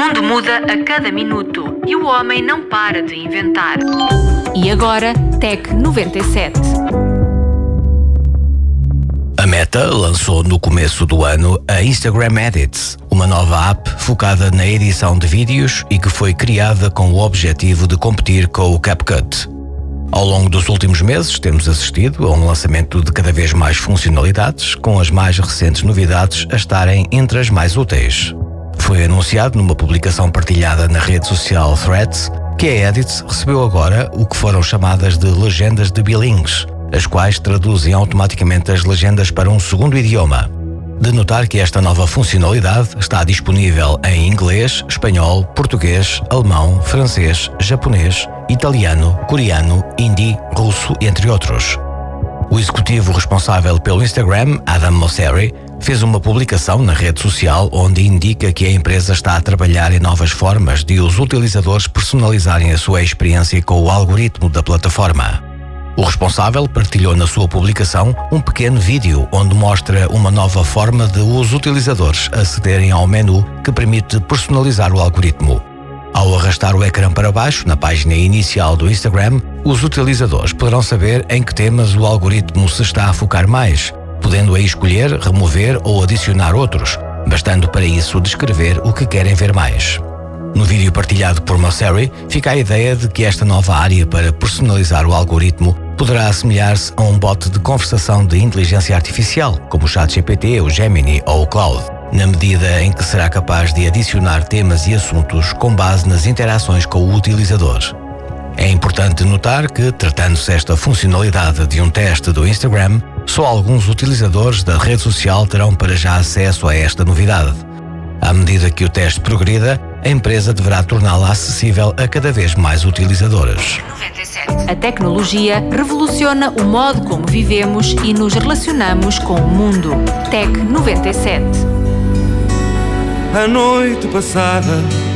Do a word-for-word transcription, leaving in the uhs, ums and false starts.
mundo muda a cada minuto e o homem não para de inventar. E agora, Tech noventa e sete. A Meta lançou no começo do ano a Instagram Edits, uma nova app focada na edição de vídeos e que foi criada com o objetivo de competir com o CapCut. Ao longo dos últimos meses, temos assistido a um lançamento de cada vez mais funcionalidades, com as mais recentes novidades a estarem entre as mais úteis. Foi anunciado numa publicação partilhada na rede social Threads que a Edits recebeu agora o que foram chamadas de legendas de bilingues, as quais traduzem automaticamente as legendas para um segundo idioma. De notar que esta nova funcionalidade está disponível em inglês, espanhol, português, alemão, francês, japonês, italiano, coreano, hindi, russo, entre outros. O executivo responsável pelo Instagram, Adam Mosseri, fez uma publicação na rede social onde indica que a empresa está a trabalhar em novas formas de os utilizadores personalizarem a sua experiência com o algoritmo da plataforma. O responsável partilhou na sua publicação um pequeno vídeo onde mostra uma nova forma de os utilizadores acederem ao menu que permite personalizar o algoritmo. Ao arrastar o ecrã para baixo, na página inicial do Instagram, os utilizadores poderão saber em que temas o algoritmo se está a focar mais, podendo aí escolher, remover ou adicionar outros, bastando para isso descrever o que querem ver mais. No vídeo partilhado por Mosseri, fica a ideia de que esta nova área para personalizar o algoritmo poderá assemelhar-se a um bot de conversação de inteligência artificial, como o ChatGPT, o Gemini ou o Claude, na medida em que será capaz de adicionar temas e assuntos com base nas interações com o utilizador. É importante notar que, tratando-se esta funcionalidade de um teste do Instagram, só alguns utilizadores da rede social terão para já acesso a esta novidade. À medida que o teste progrida, a empresa deverá torná-la acessível a cada vez mais utilizadores. A tecnologia revoluciona o modo como vivemos e nos relacionamos com o mundo. Tech noventa e sete. A noite passada